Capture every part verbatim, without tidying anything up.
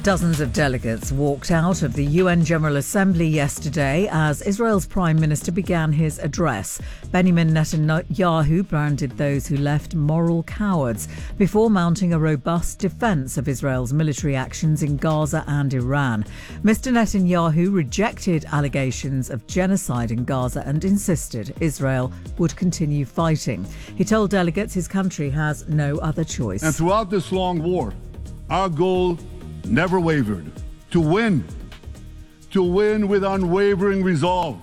Dozens of delegates walked out of the U N General Assembly yesterday as Israel's Prime Minister began his address. Benjamin Netanyahu branded those who left moral cowards before mounting a robust defence of Israel's military actions in Gaza and Iran. Mister Netanyahu rejected allegations of genocide in Gaza and insisted Israel would continue fighting. He told delegates his country has no other choice. And throughout this long war, our goal never wavered. To win. To win with unwavering resolve.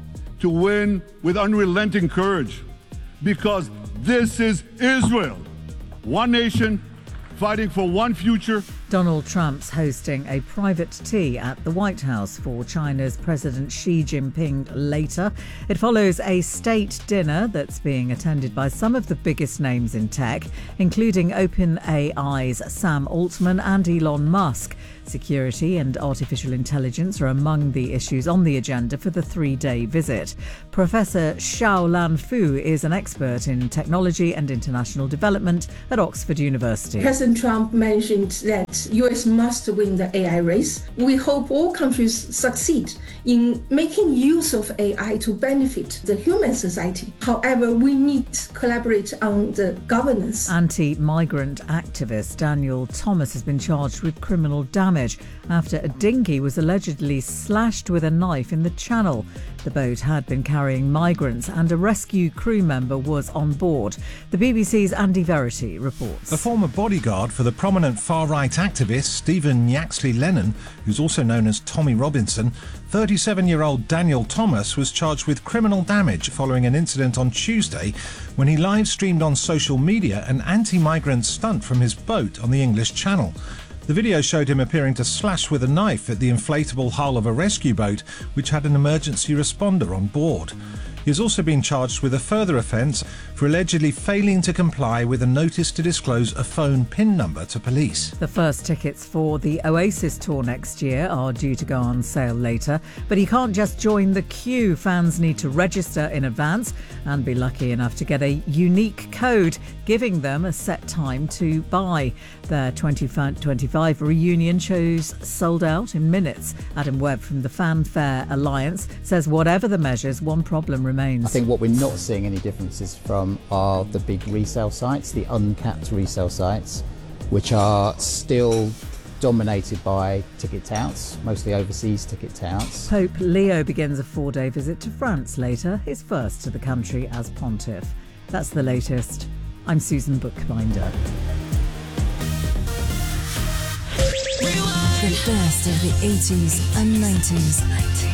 To win with unrelenting courage. Because this is Israel. One nation fighting for one future. Donald Trump's hosting a private tea at the White House for China's President Xi Jinping later. It follows a state dinner that's being attended by some of the biggest names in tech, including OpenAI's Sam Altman and Elon Musk. Security and artificial intelligence are among the issues on the agenda for the three-day visit. Professor Xiaolan Fu is an expert in technology and international development at Oxford University. President Trump mentioned that U S must win the A I race. We hope all countries succeed in making use of A I to benefit the human society. However, we need to collaborate on the governance. Anti-migrant activist Daniel Thomas has been charged with criminal damage after a dinghy was allegedly slashed with a knife in the Channel. The boat had been carrying migrants and a rescue crew member was on board. The B B C's Andy Verity reports. A former bodyguard for the prominent far-right activist Stephen Yaxley Lennon, who's also known as Tommy Robinson, thirty-seven-year-old Daniel Thomas was charged with criminal damage following an incident on Tuesday when he live-streamed on social media an anti-migrant stunt from his boat on the English Channel. The video showed him appearing to slash with a knife at the inflatable hull of a rescue boat which had an emergency responder on board. He has also been charged with a further offence for allegedly failing to comply with a notice to disclose a phone PIN number to police. The first tickets for the Oasis tour next year are due to go on sale later, but he can't just join the queue. Fans need to register in advance and be lucky enough to get a unique code giving them a set time to buy. Their twenty twenty-five reunion shows sold out in minutes. Adam Webb from the Fanfare Alliance says whatever the measures, one problem remains. I think what we're not seeing any differences from are the big resale sites, the uncapped resale sites, which are still dominated by ticket touts, mostly overseas ticket touts. Pope Leo begins a four-day visit to France later, his first to the country as pontiff. That's the latest. I'm Susan Bookbinder. The best of the eighties and nineties.